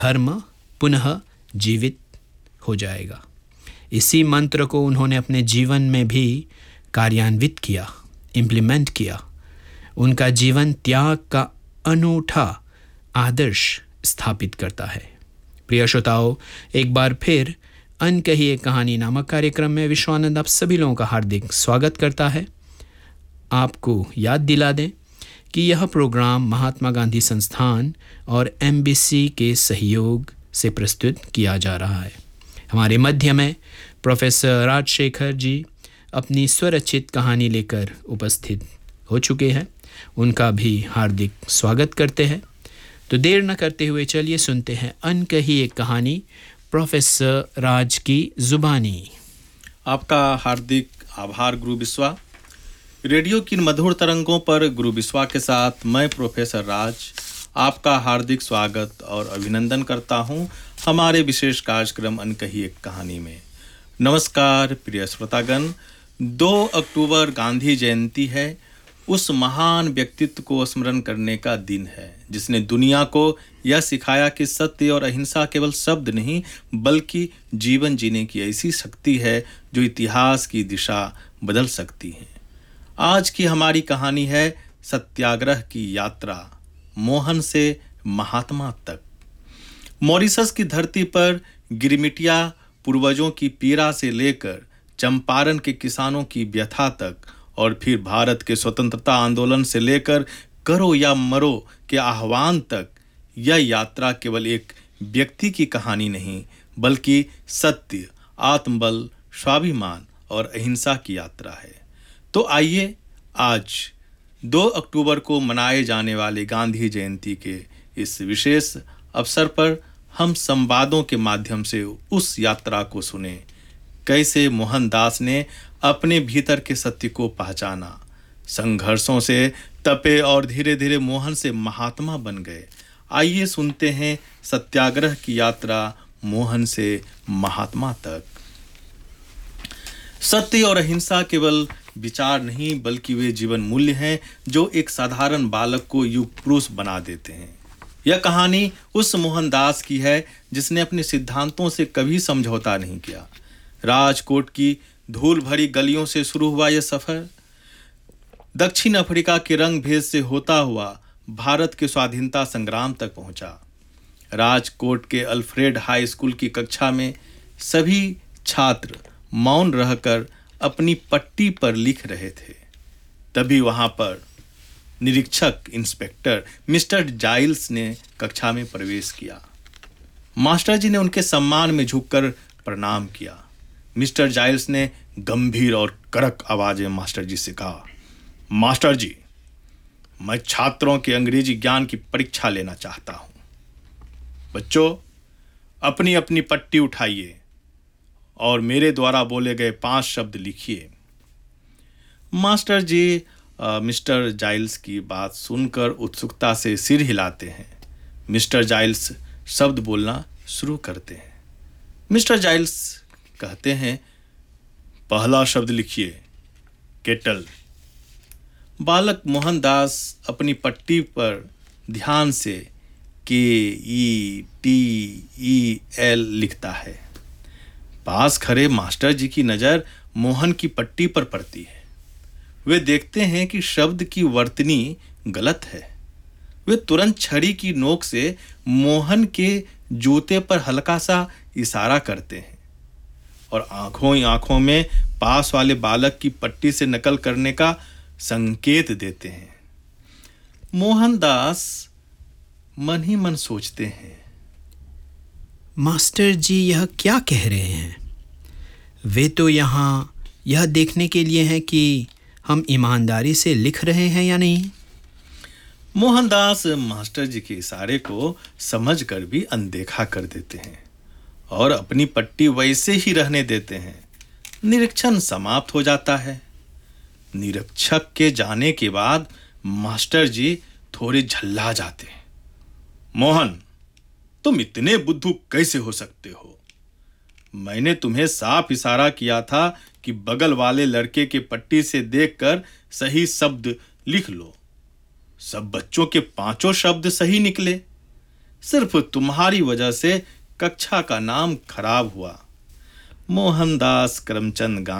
धर्म पुनः जीवित हो जाएगा। इसी मंत्र को उन्होंने अपने जीवन में भी कार्यान्वित किया, इम्प्लीमेंट किया। उनका जीवन त्याग का अनूठा आदर्श स्थापित करता है। प्रिय श्रोताओ, एक बार फिर अनकही एक कहानी नामक कार्यक्रम में विश्वानंद आप सभी लोगों का हार्दिक स्वागत करता है। आपको याद दिला दें कि यह प्रोग्राम महात्मा गांधी संस्थान और MBC के सहयोग से प्रस्तुत किया जा रहा है। हमारे मध्य में प्रोफेसर राजशेखर जी अपनी स्वरचित कहानी लेकर उपस्थित हो चुके हैं। उनका भी हार्दिक स्वागत करते हैं। तो देर न करते हुए चलिए सुनते हैं अनकही एक कहानी प्रोफेसर राज की जुबानी। आपका हार्दिक आभार गुरु बिस्वा। रेडियो की मधुर तरंगों पर गुरु बिस्वा के साथ मैं प्रोफेसर राज आपका हार्दिक स्वागत और अभिनंदन करता हूं हमारे विशेष कार्यक्रम अनकही एक कहानी में। नमस्कार प्रिय श्रोतागण। 2 अक्टूबर गांधी जयंती है। उस महान व्यक्तित्व को स्मरण करने का दिन है जिसने दुनिया को यह सिखाया कि सत्य और अहिंसा केवल शब्द नहीं बल्कि जीवन जीने की ऐसी शक्ति है जो इतिहास की दिशा बदल सकती है। आज की हमारी कहानी है सत्याग्रह की यात्रा, मोहन से महात्मा तक। मॉरिशस की धरती पर गिरमिटिया पूर्वजों की पीड़ा से लेकर चंपारण के किसानों की व्यथा तक और फिर भारत के स्वतंत्रता आंदोलन से लेकर करो या मरो के आह्वान तक, यह यात्रा केवल एक व्यक्ति की कहानी नहीं बल्कि सत्य, आत्मबल, स्वाभिमान और अहिंसा की यात्रा है। तो आइए आज 2 अक्टूबर को मनाए जाने वाले गांधी जयंती के इस विशेष अवसर पर हम संवादों के माध्यम से उस यात्रा को सुने। कैसे मोहनदास ने अपने भीतर के सत्य को पहचाना, संघर्षों से तपे और धीरे धीरे मोहन से महात्मा बन गए। आइए सुनते हैं सत्याग्रह की यात्रा मोहन से महात्मा तक। सत्य और अहिंसा केवल विचार नहीं बल्कि वे जीवन मूल्य हैं जो एक साधारण बालक को युग पुरुष बना देते हैं। यह कहानी उस मोहनदास की है जिसने अपने सिद्धांतों से कभी समझौता नहीं किया। राजकोट की धूल भरी गलियों से शुरू हुआ यह सफर दक्षिण अफ्रीका के रंग भेद से होता हुआ भारत के स्वाधीनता संग्राम तक पहुंचा। राजकोट के अल्फ्रेड हाई स्कूल की कक्षा में सभी छात्र मौन रहकर अपनी पट्टी पर लिख रहे थे। तभी वहां पर निरीक्षक इंस्पेक्टर मिस्टर जाइल्स ने कक्षा में प्रवेश किया। मास्टर जी ने उनके सम्मान में झुककर प्रणाम किया। मिस्टर जाइल्स ने गंभीर और कड़क आवाज में मास्टर जी से कहा, मास्टर जी, मैं छात्रों के अंग्रेजी ज्ञान की परीक्षा लेना चाहता हूं। बच्चों, अपनी अपनी पट्टी उठाइए और मेरे द्वारा बोले गए 5 शब्द लिखिए। मास्टर जी मिस्टर जाइल्स की बात सुनकर उत्सुकता से सिर हिलाते हैं। मिस्टर जाइल्स शब्द बोलना शुरू करते हैं। मिस्टर जाइल्स कहते हैं, पहला शब्द लिखिए, केटल। बालक मोहनदास अपनी पट्टी पर ध्यान से KETEL लिखता है। पास खड़े मास्टर जी की नजर मोहन की पट्टी पर पड़ती है। वे देखते हैं कि शब्द की वर्तनी गलत है। वे तुरंत छड़ी की नोक से मोहन के जूते पर हल्का सा इशारा करते हैं और आंखों ही आंखों में पास वाले बालक की पट्टी से नकल करने का संकेत देते हैं। मोहनदास मन ही मन सोचते हैं, मास्टर जी यह क्या कह रहे हैं? वे तो यहाँ यह देखने के लिए हैं कि हम ईमानदारी से लिख रहे हैं या नहीं। मोहनदास मास्टर जी के इशारे को समझकर भी अनदेखा कर देते हैं और अपनी पट्टी वैसे ही रहने देते हैं। निरीक्षण समाप्त हो जाता है। निरीक्षक के जाने के बाद मास्टर जी थोड़े झल्ला जाते हैं। मोहन, तुम इतने बुद्धू कैसे हो सकते हो? मैंने तुम्हें साफ इशारा किया था कि बगल वाले लड़के के पट्टी से देखकर सही शब्द लिख लो। सब बच्चों के 5 शब्द सही निकले। सिर्फ तुम्हारी वजह से कक्षा का नाम खराब हुआ। मोहनदास करमचंद गांधी।